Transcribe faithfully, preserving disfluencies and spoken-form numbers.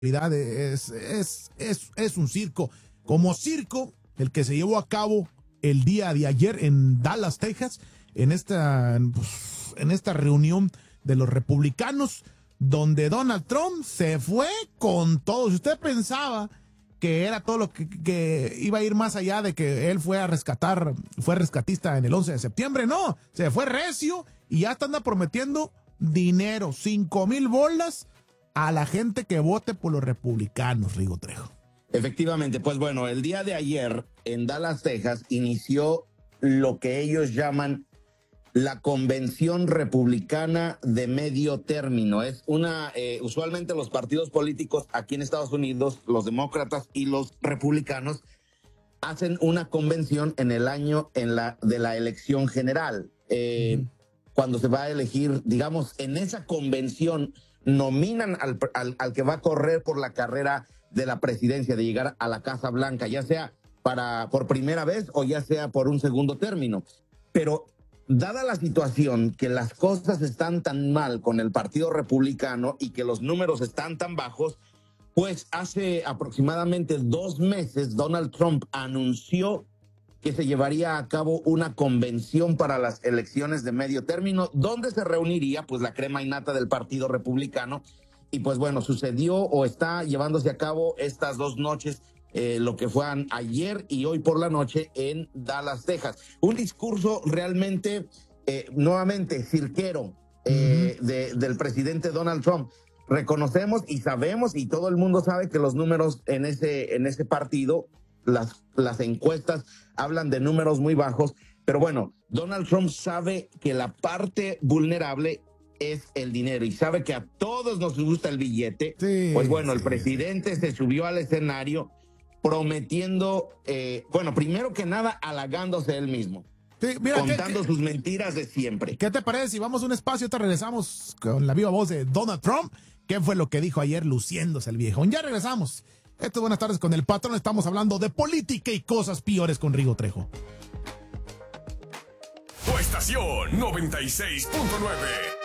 Es, es, es, es un circo. Como circo, el que se llevó a cabo el día de ayer en Dallas, Texas, en esta, pues, en esta reunión de los republicanos, donde Donald Trump se fue con todo. Si usted pensaba que era todo lo que, que iba a ir más allá de que él fue a rescatar, fue rescatista en el once de septiembre, no, se fue recio y ya anda prometiendo dinero, cinco mil bolas a la gente que vote por los republicanos, Rigo Trejo. Efectivamente, pues bueno, el día de ayer en Dallas, Texas, inició lo que ellos llaman la Convención Republicana de Medio Término. Es una, eh, usualmente los partidos políticos aquí en Estados Unidos, los demócratas y los republicanos, hacen una convención en el año en la, de la elección general. Eh, uh-huh. Cuando se va a elegir, digamos, en esa convención nominan al, al, al que va a correr por la carrera de la presidencia, de llegar a la Casa Blanca, ya sea para por primera vez o ya sea por un segundo término. Pero dada la situación que las cosas están tan mal con el Partido Republicano y que los números están tan bajos, pues hace aproximadamente dos meses Donald Trump anunció que se llevaría a cabo una convención para las elecciones de medio término, donde se reuniría pues la crema innata del Partido Republicano. Y pues bueno, sucedió o está llevándose a cabo estas dos noches, eh, lo que fue ayer y hoy por la noche en Dallas, Texas. Un discurso realmente, eh, nuevamente, cirquero eh, uh-huh. de, del presidente Donald Trump. Reconocemos y sabemos y todo el mundo sabe que los números en ese, en ese partido, las, las encuestas hablan de números muy bajos, pero bueno, Donald Trump sabe que la parte vulnerable es el dinero y sabe que a todos nos gusta el billete. Sí, pues bueno, sí. El presidente se subió al escenario prometiendo, eh, bueno, primero que nada, halagándose él mismo. Sí, mira, contando ¿qué, qué, sus mentiras de siempre. ¿Qué te parece si vamos a un espacio y te regresamos con la viva voz de Donald Trump? ¿Qué fue lo que dijo ayer luciéndose el viejo? Ya regresamos. Esto es Buenas Tardes con el Patrón. Estamos hablando de política y cosas peores con Rigo Trejo. Tu estación noventa y seis punto nueve.